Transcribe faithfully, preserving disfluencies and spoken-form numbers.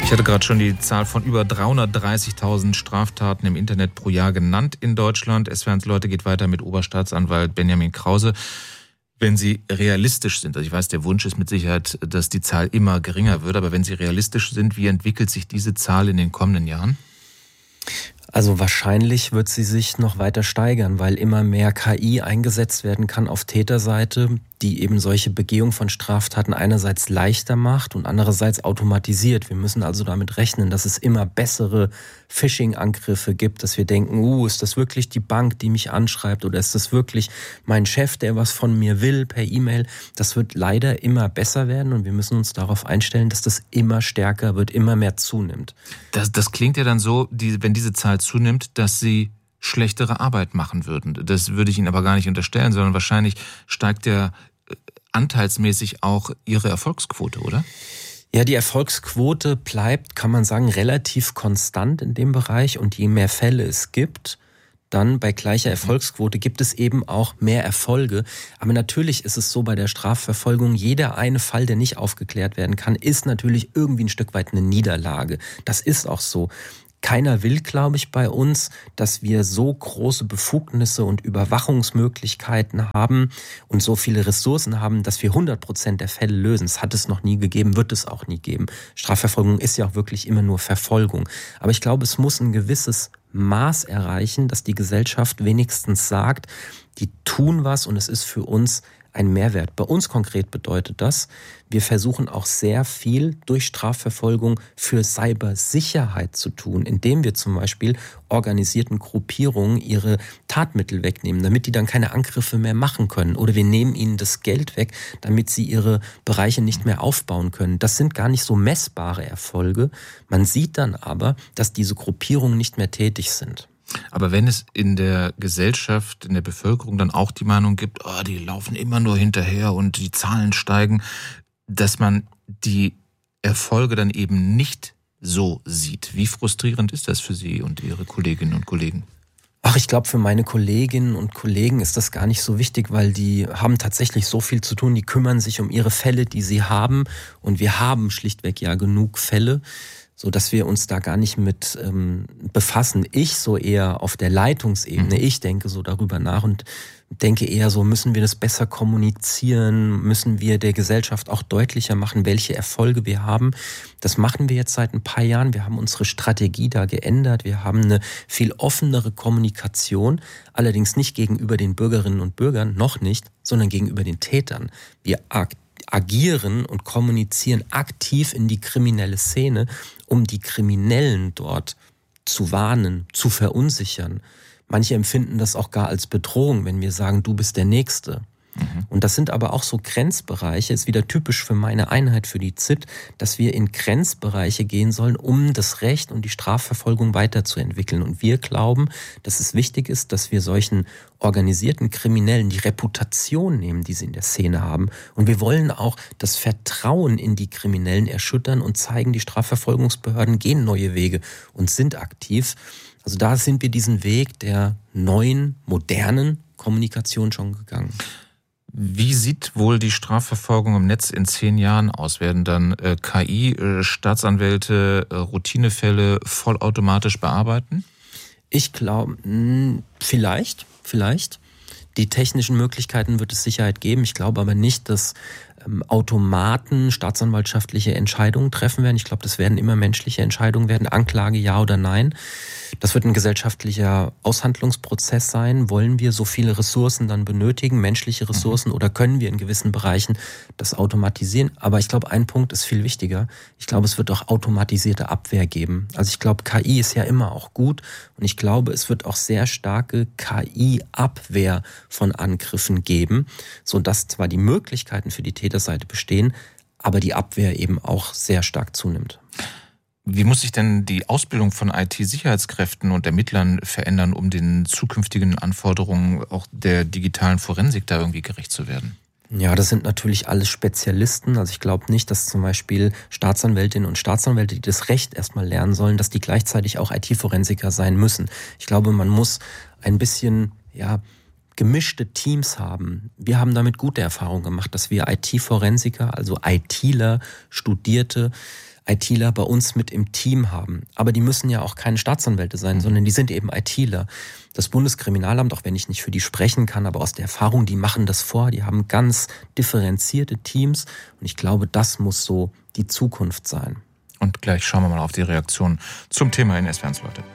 Ich hatte gerade schon die Zahl von über dreihundertdreißigtausend Straftaten im Internet pro Jahr genannt in Deutschland. S W R eins Leute geht weiter mit Oberstaatsanwalt Benjamin Krause. Wenn Sie realistisch sind, also ich weiß, der Wunsch ist mit Sicherheit, dass die Zahl immer geringer wird, aber wenn Sie realistisch sind, wie entwickelt sich diese Zahl in den kommenden Jahren? Also wahrscheinlich wird sie sich noch weiter steigern, weil immer mehr K I eingesetzt werden kann auf Täterseite, die eben solche Begehung von Straftaten einerseits leichter macht und andererseits automatisiert. Wir müssen also damit rechnen, dass es immer bessere Phishing-Angriffe gibt, dass wir denken, uh, ist das wirklich die Bank, die mich anschreibt, oder ist das wirklich mein Chef, der was von mir will per E-Mail? Das wird leider immer besser werden und wir müssen uns darauf einstellen, dass das immer stärker wird, immer mehr zunimmt. Das, das klingt ja dann so, die, wenn diese Zahl zunimmt, dass Sie schlechtere Arbeit machen würden. Das würde ich Ihnen aber gar nicht unterstellen, sondern wahrscheinlich steigt ja anteilsmäßig auch Ihre Erfolgsquote, oder? Ja, die Erfolgsquote bleibt, kann man sagen, relativ konstant in dem Bereich und je mehr Fälle es gibt, dann bei gleicher Erfolgsquote gibt es eben auch mehr Erfolge. Aber natürlich ist es so bei der Strafverfolgung, jeder eine Fall, der nicht aufgeklärt werden kann, ist natürlich irgendwie ein Stück weit eine Niederlage. Das ist auch so. Keiner will, glaube ich, bei uns, dass wir so große Befugnisse und Überwachungsmöglichkeiten haben und so viele Ressourcen haben, dass wir hundert Prozent der Fälle lösen. Das hat es noch nie gegeben, wird es auch nie geben. Strafverfolgung ist ja auch wirklich immer nur Verfolgung. Aber ich glaube, es muss ein gewisses Maß erreichen, dass die Gesellschaft wenigstens sagt, die tun was und es ist für uns ein Mehrwert. Bei uns konkret bedeutet das, wir versuchen auch sehr viel durch Strafverfolgung für Cybersicherheit zu tun, indem wir zum Beispiel organisierten Gruppierungen ihre Tatmittel wegnehmen, damit die dann keine Angriffe mehr machen können. Oder wir nehmen ihnen das Geld weg, damit sie ihre Bereiche nicht mehr aufbauen können. Das sind gar nicht so messbare Erfolge. Man sieht dann aber, dass diese Gruppierungen nicht mehr tätig sind. Aber wenn es in der Gesellschaft, in der Bevölkerung dann auch die Meinung gibt, oh, die laufen immer nur hinterher und die Zahlen steigen, dass man die Erfolge dann eben nicht so sieht. Wie frustrierend ist das für Sie und Ihre Kolleginnen und Kollegen? Ach, ich glaube, für meine Kolleginnen und Kollegen ist das gar nicht so wichtig, weil die haben tatsächlich so viel zu tun, die kümmern sich um ihre Fälle, die sie haben und wir haben schlichtweg ja genug Fälle, so dass wir uns da gar nicht mit ähm, befassen. Ich so eher auf der Leitungsebene, ich denke so darüber nach und denke eher so, müssen wir das besser kommunizieren, müssen wir der Gesellschaft auch deutlicher machen, welche Erfolge wir haben. Das machen wir jetzt seit ein paar Jahren, wir haben unsere Strategie da geändert, wir haben eine viel offenere Kommunikation, allerdings nicht gegenüber den Bürgerinnen und Bürgern, noch nicht, sondern gegenüber den Tätern. Wir ag- agieren und kommunizieren aktiv in die kriminelle Szene, um die Kriminellen dort zu warnen, zu verunsichern. Manche empfinden das auch gar als Bedrohung, wenn wir sagen, du bist der Nächste. Mhm. Und das sind aber auch so Grenzbereiche, ist wieder typisch für meine Einheit, für die Z I T, dass wir in Grenzbereiche gehen sollen, um das Recht und die Strafverfolgung weiterzuentwickeln. Und wir glauben, dass es wichtig ist, dass wir solchen organisierten Kriminellen die Reputation nehmen, die sie in der Szene haben. Und wir wollen auch das Vertrauen in die Kriminellen erschüttern und zeigen, die Strafverfolgungsbehörden gehen neue Wege und sind aktiv. Also da sind wir diesen Weg der neuen, modernen Kommunikation schon gegangen. Wie sieht wohl die Strafverfolgung im Netz in zehn Jahren aus? Werden dann äh, K I, äh, Staatsanwälte, äh, Routinefälle vollautomatisch bearbeiten? Ich glaube, vielleicht, vielleicht. Die technischen Möglichkeiten wird es Sicherheit geben. Ich glaube aber nicht, dass ähm, Automaten staatsanwaltschaftliche Entscheidungen treffen werden. Ich glaube, das werden immer menschliche Entscheidungen werden. Anklage, ja oder nein. Das wird ein gesellschaftlicher Aushandlungsprozess sein. Wollen wir so viele Ressourcen dann benötigen, menschliche Ressourcen, oder können wir in gewissen Bereichen das automatisieren? Aber ich glaube, ein Punkt ist viel wichtiger. Ich glaube, es wird auch automatisierte Abwehr geben. Also ich glaube, K I ist ja immer auch gut und ich glaube, es wird auch sehr starke K I-Abwehr von Angriffen geben, sodass zwar die Möglichkeiten für die Täterseite bestehen, aber die Abwehr eben auch sehr stark zunimmt. Wie muss sich denn die Ausbildung von I T-Sicherheitskräften und Ermittlern verändern, um den zukünftigen Anforderungen auch der digitalen Forensik da irgendwie gerecht zu werden? Ja, das sind natürlich alles Spezialisten. Also ich glaube nicht, dass zum Beispiel Staatsanwältinnen und Staatsanwälte, die das Recht erstmal lernen sollen, dass die gleichzeitig auch I T-Forensiker sein müssen. Ich glaube, man muss ein bisschen, ja, gemischte Teams haben. Wir haben damit gute Erfahrungen gemacht, dass wir I T-Forensiker, also ITler, Studierte, ITler bei uns mit im Team haben. Aber die müssen ja auch keine Staatsanwälte sein, sondern die sind eben ITler. Das Bundeskriminalamt, auch wenn ich nicht für die sprechen kann, aber aus der Erfahrung, die machen das vor, die haben ganz differenzierte Teams und ich glaube, das muss so die Zukunft sein. Und gleich schauen wir mal auf die Reaktion zum Thema in S W R eins, Leute.